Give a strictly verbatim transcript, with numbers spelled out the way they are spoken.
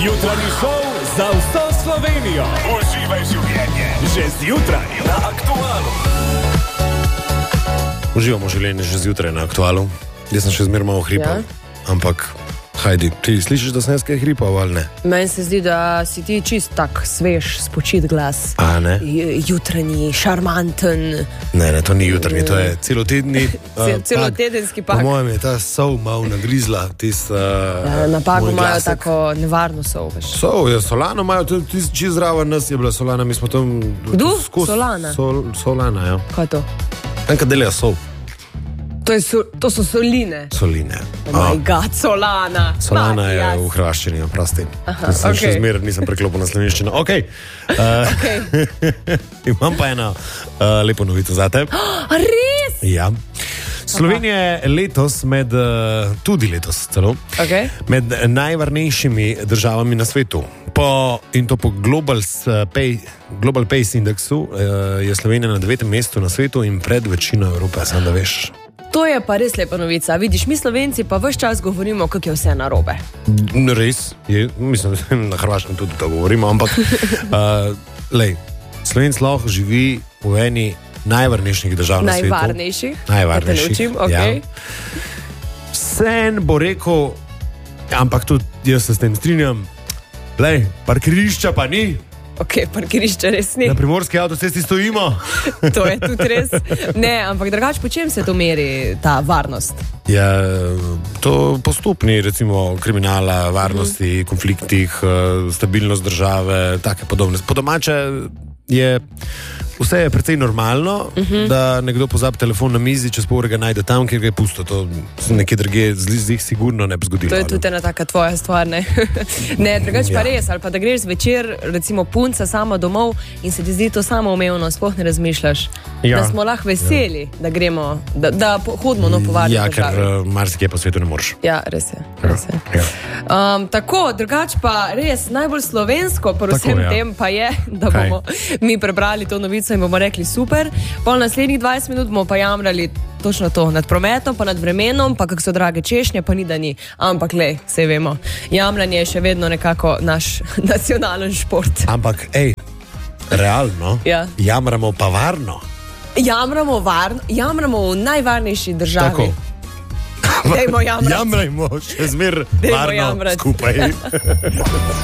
Jutranji šov za vso Slovenijo. Uživaj življenje že zjutraj na Aktualu. Uživamo življenje že zjutraj na Aktualu. Jaz sem še zmeraj malo hripal, ja. Ampak hajdi, ti slišiš, da sem jaz kaj hripal ali ne? Meni se zdi, da si ti čist tak svež, spočit glas. A ne? Jutranji, šarmanten. Ne, ne, to ni jutranji, to je celotedni uh, celotedenski pak. Po mojem je ta sol malo nagrizla. Tist, uh, ja, na paku imajo tako nevarno sol. Veš. Sol, ja, Solano imajo, čist zraven nas je bila Solana, mi smo tam... Kdo? Skos, Solana? Sol, Solana, ja. Kaj je to? Enkrat delajo sol. To, je so, to so soline. Soline. Oh moj god, Solana. Solana je Matijas. v hrvaščini, oprosti. Aha, Sem okay. Še zmeraj nisem preklopil na slovenščino. Ok. Uh, Okay. Imam pa eno uh, lepo novico zate. A res? Ja. Slovenija je letos med, uh, tudi letos celo, Okay. med najvarnejšimi državami na svetu. Po, in to po Global, Pay, Global Pace indeksu uh, je Slovenija na devetem mestu na svetu in pred večino Evrope, sem da veš. To je pa res lepa novica. Vidiš, mi Slovenci pa ves čas govorimo, kako je vse narobe. Res, je, mislim, da na Hrvaškem tudi to govorimo, ampak uh, lej, Slovenc lahko živi v eni najvarnejših držav na svetu. Najvarnejših? Najvarnejših, da te naučim, okay. Ja. Sen bo rekel, ampak tudi jaz se s tem strinjam, lej, parkirišča pa ni. Ok, parkirišča res ni. Na primorski avtocesti stojimo. To je tudi res. Ne, ampak drugače, po čem se to meri, ta varnost? Ja, to postopni, recimo, kriminala, varnosti, mm. konfliktih, stabilnost države, take podobne. Po domače je vse je precej normalno, uh -huh. da nekdo pozabi telefon na mizi, čez pol ure ga najde tam, kjer ga je pusto. To nekje drugje z njih sigurno ne bi zgodilo. To je tudi ena taka tvoja stvar, ne? Ne, drugače pa ja. Res, ali pa da greš zvečer, recimo punca sama domov in se ti zdi to samoumevno, sploh ne razmišljaš, ja. Da smo lahko veseli, ja. Da gremo, da, da hodimo no po varni ja, državi. Ja, ker marsikje po svetu ne moreš. Ja, res je. Res je. Ja. Um, tako, drugače pa res najbolj slovensko po vsem ja. Tem pa je, da Kaj? Bomo mi prebrali to novico in bomo rekli super, pol naslednjih dvajset minut bomo pa jamrali točno to, nad prometom, pa nad vremenom, pa kak so drage češnje, pa ni da ni, ampak lej, sej vemo, jamranje je še vedno nekako naš nacionalen šport. Ampak, ej, realno, ja. Jamramo pa varno. Jamramo varno, jamramo v najvarnejši državi. Tako. Dejmo jamrati. Jamrajmo, še zmer varno jamrati. Skupaj.